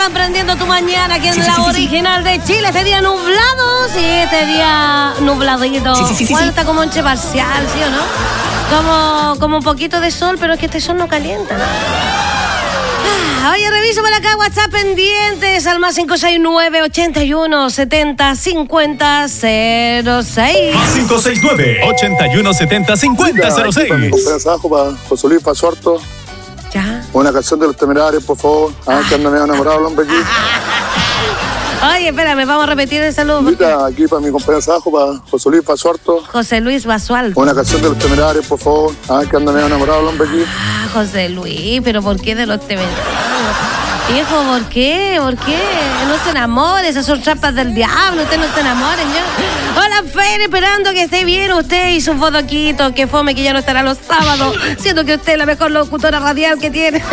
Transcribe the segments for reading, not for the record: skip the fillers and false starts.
Aprendiendo tu mañana aquí en la original de Chile. Este día nublado, sí, este día nubladito. Bueno, está como noche parcial, ¿sí o no? Como un poquito de sol, pero es que este sol no calienta, ¿no? Oye, reviso por acá, WhatsApp pendientes al más 569 81 70 50 06. Más 569 81 70 50 06. Para mi compensajo, para José Luis Pasuarto. Ya. Una canción de Los Temerarios, por favor. Que anda medio enamorado el hombre aquí. Oye, espérame, vamos a repetir el saludo. Invita aquí para mi compensajo, para José Luis Pasuarto. José Luis Basualdo. Una canción de Los Temerarios, por favor. Que anda medio enamorado el hombre aquí. José Luis, pero ¿por qué de Los Temerarios? Hijo, ¿por qué? ¿Por qué? No se enamore, esas son trampas del diablo, usted no se enamore, yo. Hola, Fer, esperando que esté bien usted y su fotoquito, que fome que ya no estará los sábados, siendo que usted es la mejor locutora radial que tiene.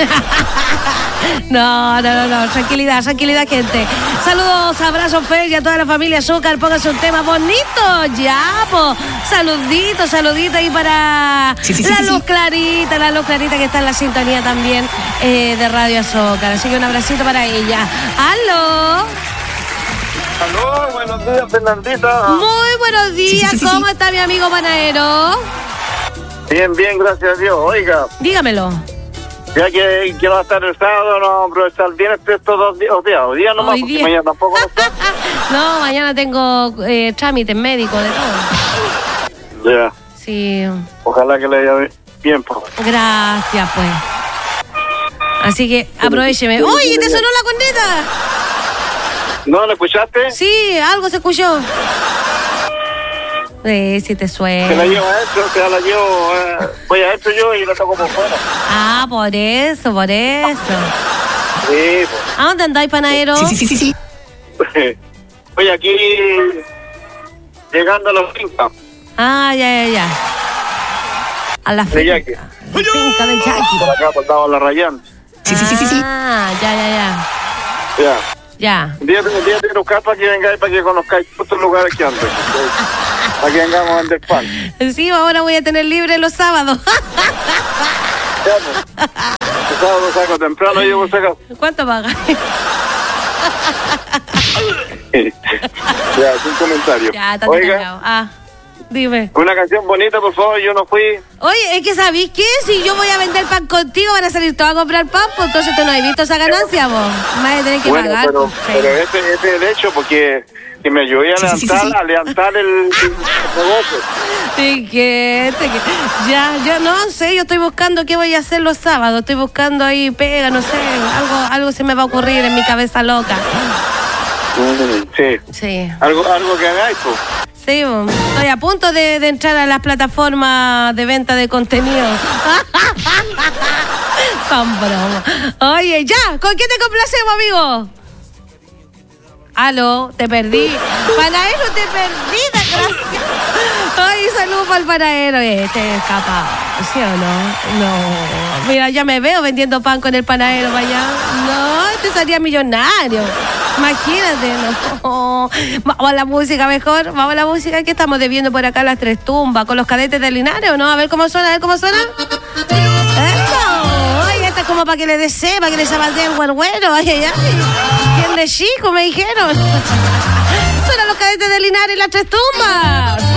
No, tranquilidad, gente. Saludos, abrazos, Fer, y a toda la familia Azúcar, póngase un tema bonito, ya, po. Saludito ahí para la Luz Clarita que está en la sintonía también de Radio Azúcar, así que un abracito para ella. ¡Aló! Aló, buenos días, Fernandita. Muy buenos días, ¿cómo está mi amigo panadero? Bien, gracias a Dios. Oiga, Dígamelo. ya que va a estar el sábado, no vamos a aprovechar bien estos 2 días. Hoy día nomás, porque mañana tampoco no está. No, mañana tengo trámites médicos de todo. Ya. Sí. Ojalá que le vaya bien, pues. Gracias, pues. Así que aprovecheme. ¡Oye, te sonó la corneta! ¿No la escuchaste? Sí, algo se escuchó. Sí te suena. Se la llevo adentro, voy adentro yo y la toco por fuera. Ah, por eso. Sí, pues. ¿A dónde andáis, panadero? Sí. Oye, aquí llegando a los fincas. Ah, ya. A la De Yaqui. finca de Yaqui. Por acá, por lado la Rayán. Ah, ya. Ya. Un día te buscar para que vengáis, para que conozcáis otros lugares que andan. Para que vengamos a vender pan. Sí, ahora voy a tener libre los sábados. El sábado saco temprano y yo por si acaso. ¿Cuánto pagas? Ya, sin comentario. Ya, está Oiga, callado. Dime. una canción bonita, por favor, yo no fui. Oye, es que ¿sabéis qué? Si yo voy a vender pan contigo, van a salir todos a comprar pan, pues entonces tú no has visto esa ganancia, vos. Vas a tener que pagar. Pero este es el hecho, porque que me ayudé a levantar el negocio. Ya no sé, yo estoy buscando qué voy a hacer los sábados. Estoy buscando ahí pega, no sé, algo se me va a ocurrir en mi cabeza loca. Sí. Algo que hagáis, pues. Sí, estoy a punto de entrar a las plataformas de venta de contenido. Son bromas. Oye, ya, ¿con quién te complacemos, amigo? Aló, te perdí. Panadero, te perdí, desgraciado. Ay, saludos para el panadero. Este es capaz, ¿sí o no? No. Mira, ya me veo vendiendo pan con el panadero para allá. No, este sería millonario. Imagínate, no. Vamos a la música mejor. Vamos a la música que estamos debiendo por acá las Tres Tumbas con los Cadetes de Linares, ¿o no? A ver cómo suena, Eso. Ay, esta es como para que le desee, para que le zapateen güero. Ay. ¿Quién de chico? Me dijeron. Suenan los Cadetes de Linares y las Tres Tumbas.